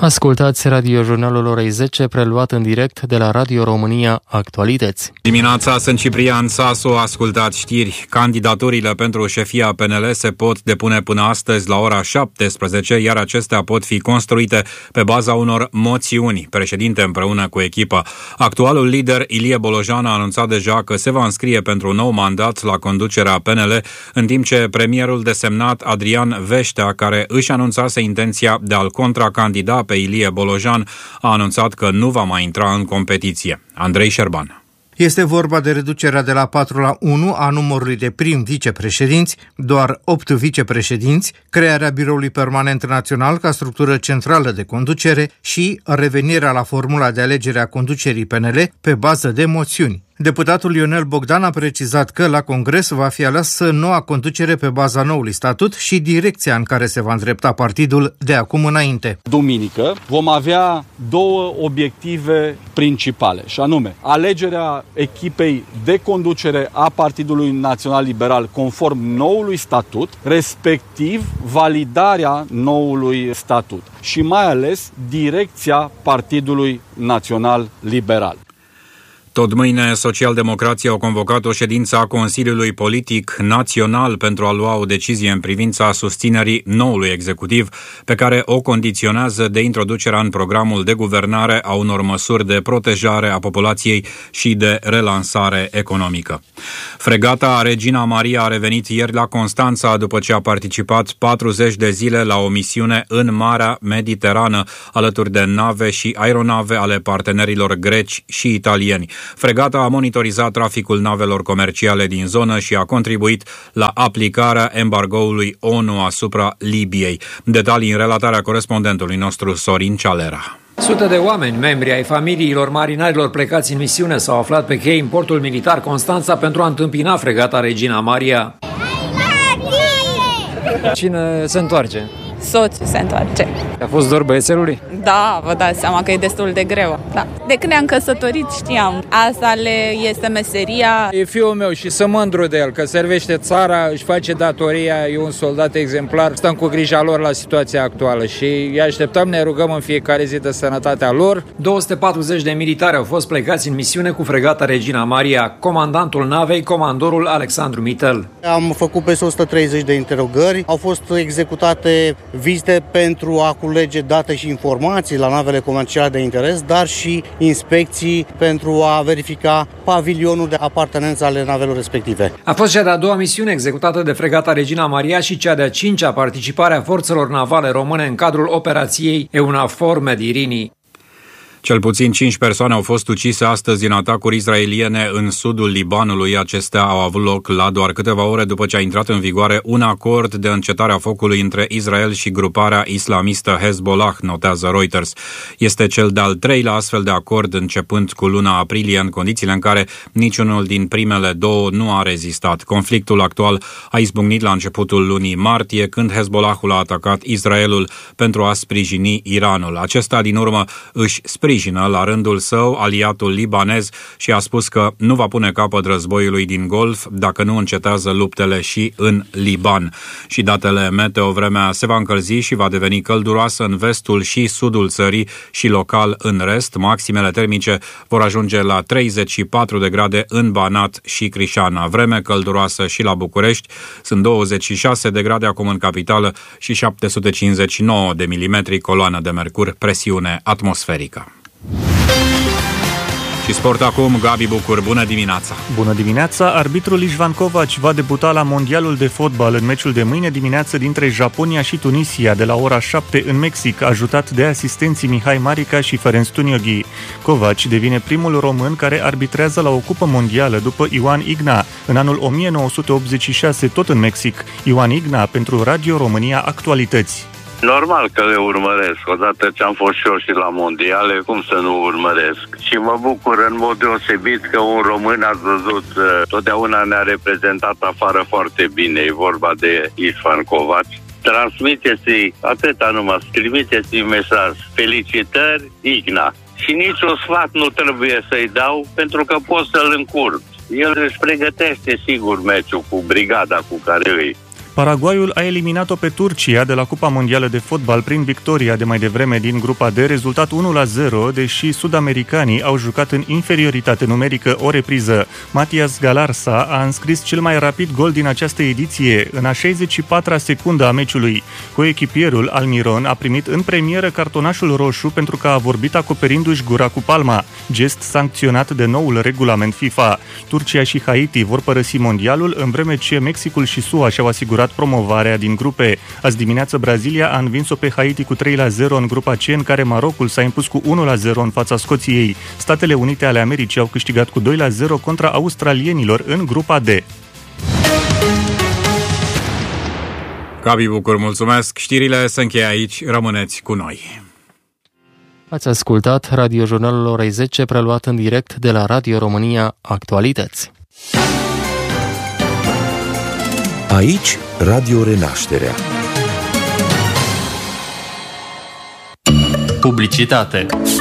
Ascultați radiojurnalul orei 10, preluat în direct de la Radio România Actualități. Dimineața, sunt Ciprian Sasu, ascultați știri. Candidaturile pentru șefia PNL se pot depune până astăzi la ora 17, iar acestea pot fi construite pe baza unor moțiuni. Președinte împreună cu echipa. Actualul lider Ilie Bolojan a anunțat deja că se va înscrie pentru un nou mandat la conducerea PNL, în timp ce premierul desemnat Adrian Veștea, care își anunțase intenția de a-l contracandida pe Ilie Bolojan, a anunțat că nu va mai intra în competiție. Andrei Șerban. Este vorba de reducerea de la 4 la 1 a numărului de prim-vicepreședinți, doar 8 vicepreședinți, crearea Biroului Permanent Național ca structură centrală de conducere și revenirea la formula de alegere a conducerii PNL pe bază de moțiuni. Deputatul Ionel Bogdan a precizat că la Congres va fi aleasă noua conducere pe baza noului statut și direcția în care se va îndrepta partidul de acum înainte. Duminică vom avea două obiective principale, și anume alegerea echipei de conducere a Partidului Național Liberal conform noului statut, respectiv validarea noului statut și mai ales direcția Partidului Național Liberal. Tot mâine, socialdemocrații au convocat o ședință a Consiliului Politic Național pentru a lua o decizie în privința susținerii noului executiv, pe care o condiționează de introducerea în programul de guvernare a unor măsuri de protejare a populației și de relansare economică. Fregata Regina Maria a revenit ieri la Constanța după ce a participat 40 de zile la o misiune în Marea Mediterană, alături de nave și aeronave ale partenerilor greci și italieni. Fregata a monitorizat traficul navelor comerciale din zonă și a contribuit la aplicarea embargoului ONU asupra Libiei. Detalii în relatarea corespondentului nostru Sorin Cealera. Sute de oameni, membri ai familiilor marinarilor plecați în misiune, s-au aflat pe chei în portul militar Constanța pentru a întâmpina fregata Regina Maria. Cine se întoarce? Soțul se întoarce. A fost dor băiețelului? Da, vă dați seama că e destul de greu. Da. De când ne-am căsătorit știam. Asta le este meseria. E fiul meu și sunt mândru de el, că servește țara, își face datoria, e un soldat exemplar. Stăm cu grija lor la situația actuală și îi așteptăm, ne rugăm în fiecare zi de sănătatea lor. 240 de militari au fost plecați în misiune cu fregata Regina Maria. Comandantul navei, comandorul Alexandru Mitel. Am făcut peste 130 de interogări, au fost executate vizite pentru a culege date și informații la navele comerciale de interes, dar și inspecții pentru a verifica pavilionul de apartenență ale navelor respective. A fost cea de-a doua misiune executată de fregata Regina Maria și cea de-a cincea participare a forțelor navale române în cadrul operației EUNAVFOR Med Irini. Cel puțin 5 persoane au fost ucise astăzi în atacuri israeliene în sudul Libanului. Acestea au avut loc la doar câteva ore după ce a intrat în vigoare un acord de încetare a focului între Israel și gruparea islamistă Hezbollah, notează Reuters. Este cel de-al treilea astfel de acord începând cu luna aprilie, în condițiile în care niciunul din primele două nu a rezistat. Conflictul actual a izbucnit la începutul lunii martie, când Hezbollahul a atacat Israelul pentru a sprijini Iranul. Acesta, din urmă, își sprijină la rândul său aliatul libanez și a spus că nu va pune capăt războiului din Golf dacă nu încetează luptele și în Liban. Și datele meteo, vremea se va încălzi și va deveni călduroasă în vestul și sudul țării și local în rest. Maximele termice vor ajunge la 34 de grade în Banat și Crișana. Vreme călduroasă și la București, sunt 26 de grade acum în capitală și 759 de milimetri coloană de mercur, presiune atmosferică. Și sport acum, Gabi Bucur, bună dimineața! Bună dimineața! Arbitrul Ișvan Covac va debuta la Mondialul de fotbal în meciul de mâine dimineață dintre Japonia și Tunisia de la ora 7 în Mexic, ajutat de asistenții Mihai Marica și Ferenc Tunioghi. Covac devine primul român care arbitrează la o cupă mondială după Ioan Igna, în anul 1986, tot în Mexic. Ioan Igna pentru Radio România Actualități. Normal că le urmăresc. Odată ce am fost și eu și la mondiale, cum să nu urmăresc? Și mă bucur în mod deosebit că un român, ați văzut, totdeauna ne-a reprezentat afară foarte bine. E vorba de Ișvan Covac. Transmiteți-i, atâta numai, trimiteți-i mesaj. Felicitări, Igna. Și niciun sfat nu trebuie să-i dau, pentru că pot să-l încurc. El își pregătește sigur meciul cu brigada cu care îi. Paraguayul a eliminat-o pe Turcia de la Cupa Mondială de Fotbal prin victoria de mai devreme din grupa D, rezultat 1-0, deși sud-americanii au jucat în inferioritate numerică o repriză. Matias Galarza a înscris cel mai rapid gol din această ediție, în a 64-a secundă a meciului. Coechipierul Almiron a primit în premieră cartonașul roșu pentru că a vorbit acoperindu-și gura cu palma, gest sancționat de noul regulament FIFA. Turcia și Haiti vor părăsi mondialul, în vreme ce Mexicul și SUA și-au asigurat promovarea din grupe. Azi dimineață Brazilia a învins-o pe Haiti cu 3-0 în grupa C, în care Marocul s-a impus cu 1-0 în fața Scoției. Statele Unite ale Americii au câștigat cu 2-0 contra australienilor în grupa D. Gabi Bucur, mulțumesc! Știrile se încheie aici, rămâneți cu noi! Ați ascultat radiojurnalul orei 10, preluat în direct de la Radio România Actualități. Aici, Radio Renașterea. Publicitate.